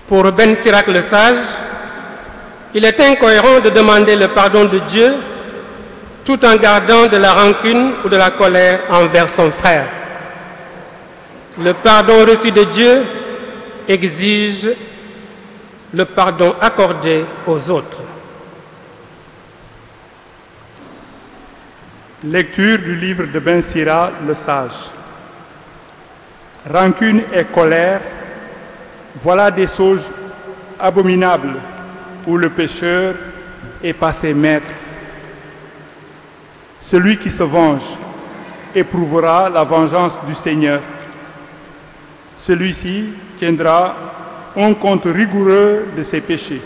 Pour Ben Sirac le sage, il est incohérent de demander le pardon de Dieu tout en gardant de la rancune ou de la colère envers son frère. Le pardon reçu de Dieu exige le pardon accordé aux autres. Lecture du livre de Ben Sirac le sage. Rancune et colère, voilà des choses abominables où le pécheur est passé maître. Celui qui se venge éprouvera la vengeance du Seigneur. Celui-ci tiendra un compte rigoureux de ses péchés.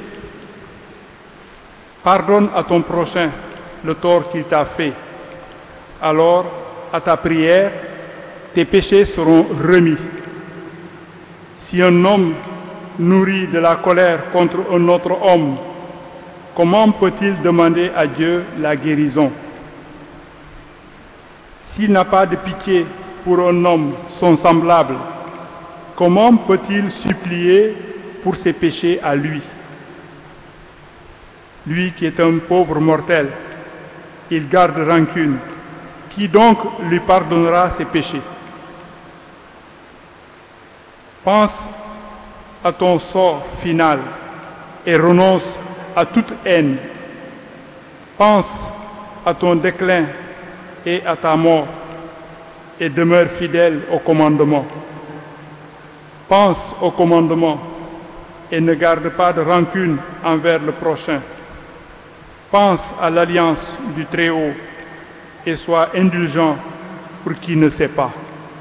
Pardonne à ton prochain le tort qu'il t'a fait. Alors, à ta prière, tes péchés seront remis. Si un homme nourrit de la colère contre un autre homme, comment peut-il demander à Dieu la guérison? S'il n'a pas de pitié pour un homme, son semblable, comment peut-il supplier pour ses péchés à lui? Lui qui est un pauvre mortel, il garde rancune. Qui donc lui pardonnera ses péchés? Pense à ton sort final et renonce à toute haine. Pense à ton déclin et à ta mort et demeure fidèle au commandement. Pense au commandement et ne garde pas de rancune envers le prochain. Pense à l'alliance du Très-Haut et sois indulgent pour qui ne sait pas.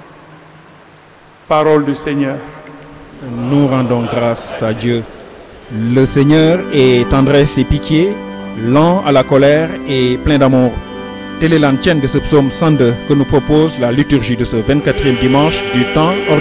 Parole du Seigneur. Nous rendons grâce à Dieu. Le Seigneur est tendresse et pitié, lent à la colère et plein d'amour. Telle est l'antienne de ce psaume 102 que nous propose la liturgie de ce 24e dimanche du temps ordinaire.